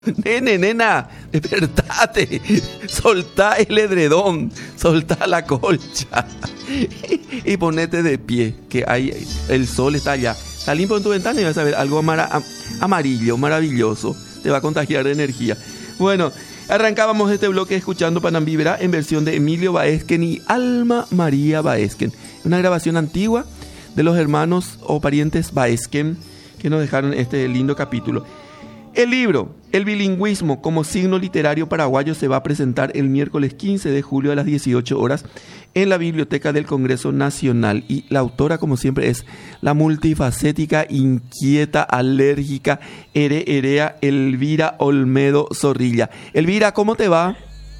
Nene, nena, despertate, soltá el edredón, soltá la colcha y ponete de pie, que ahí el sol está allá. Salí por tu ventana y vas a ver algo amarillo, maravilloso, te va a contagiar de energía. Bueno, arrancábamos este bloque escuchando Panambíbera en versión de Emilio Baezken y Alma María Baezken, una grabación antigua de los hermanos o parientes Baezken que nos dejaron este lindo capítulo. El libro El bilingüismo como signo literario paraguayo se va a presentar el miércoles 15 de julio a las 18 horas en la Biblioteca del Congreso Nacional. Y la autora, como siempre, es la multifacética, inquieta, alérgica, herea Elvira Olmedo Zorrilla. Elvira, ¿cómo te va?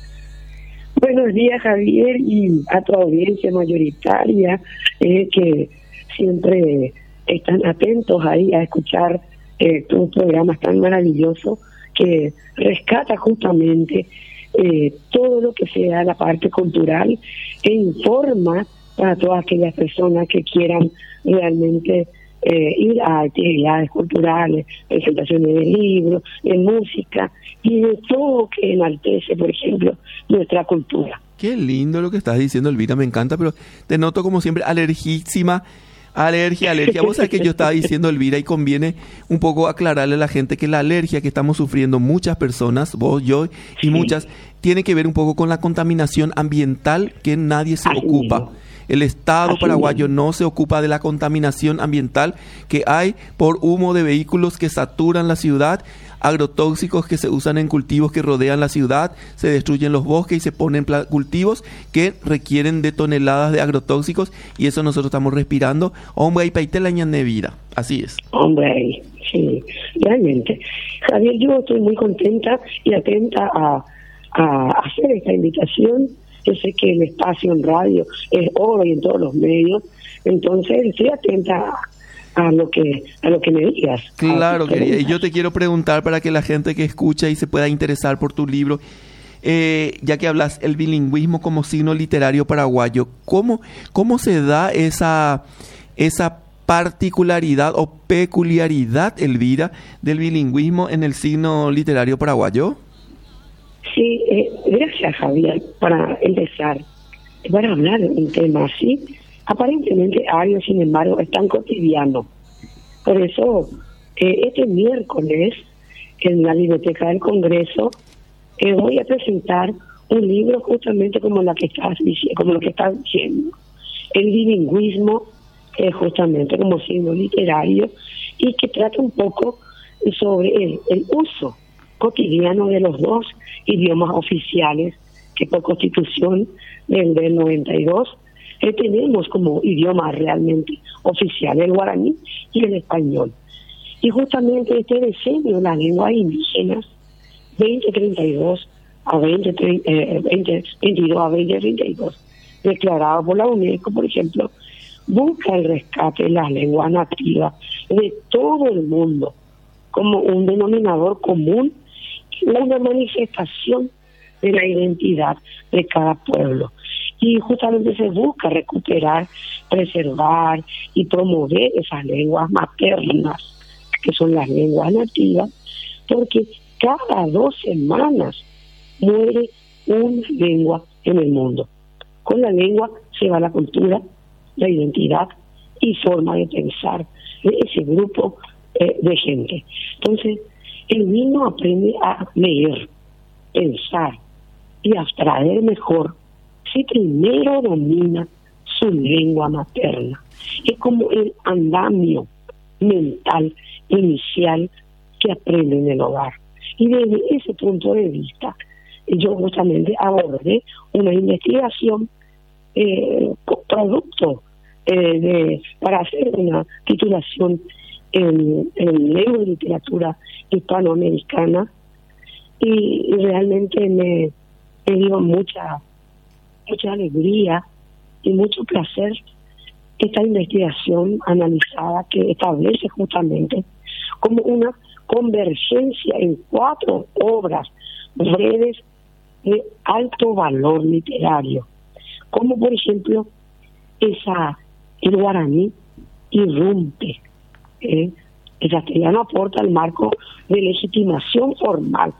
Buenos días, Javier, y a tu audiencia mayoritaria, que siempre están atentos ahí a escuchar tu programa tan maravilloso que rescata justamente todo lo que sea la parte cultural e informa para todas aquellas personas que quieran realmente ir a actividades culturales, presentaciones de libros, de música y de todo que enaltece, por ejemplo, nuestra cultura. Qué lindo lo que estás diciendo, Elvira, me encanta, pero te noto como siempre alergísima. Alergia. Vos sabés que yo estaba diciendo, Elvira, y conviene un poco aclararle a la gente que la alergia que estamos sufriendo muchas personas, vos, yo y muchas, tiene que ver un poco con la contaminación ambiental que nadie se ocupa. El Estado paraguayo no se ocupa de la contaminación ambiental que hay por humo de vehículos que saturan la ciudad, agrotóxicos que se usan en cultivos que rodean la ciudad, se destruyen los bosques y se ponen cultivos que requieren de toneladas de agrotóxicos y eso nosotros estamos respirando. Hombre, ahí paite la ñanevira. Así es. Hombre, sí, realmente. Javier, yo estoy muy contenta y atenta a hacer esta invitación. Yo sé que el espacio en radio es oro y en todos los medios, entonces estoy atenta a lo que me digas. Claro, querida. Y yo te quiero preguntar para que la gente que escucha y se pueda interesar por tu libro, ya que hablas el bilingüismo como signo literario paraguayo, ¿cómo se da esa particularidad o peculiaridad, Elvira, del bilingüismo en el signo literario paraguayo? Sí, gracias, Javier, para empezar, para hablar de un tema así, aparentemente árido, sin embargo, es tan cotidiano. Por eso, este miércoles, en la Biblioteca del Congreso, voy a presentar un libro justamente como lo que estás diciendo, el bilingüismo, justamente como signo literario, y que trata un poco sobre el uso cotidiano de los dos idiomas oficiales que por Constitución del 92 tenemos como idioma realmente oficial, el guaraní y el español. Y justamente este diseño de las lenguas indígenas 2032 a 2022 a 2032, declarado por la UNESCO, por ejemplo, busca el rescate de las lenguas nativas de todo el mundo como un denominador común, una manifestación de la identidad de cada pueblo. Y justamente se busca recuperar, preservar y promover esas lenguas maternas, que son las lenguas nativas, porque cada 2 semanas muere una lengua en el mundo. Con la lengua se va la cultura, la identidad y forma de pensar de ese grupo de gente. Entonces, el niño aprende a leer, pensar y abstraer mejor si primero domina su lengua materna. Es como el andamio mental inicial que aprende en el hogar. Y desde ese punto de vista, yo justamente abordé una investigación producto para hacer una titulación en lengua y literatura hispanoamericana y realmente me dio mucha alegría y mucho placer esta investigación analizada que establece justamente como una convergencia en 4 obras breves de alto valor literario, como por ejemplo el guaraní irrumpe El castellano aporta el marco de legitimación formal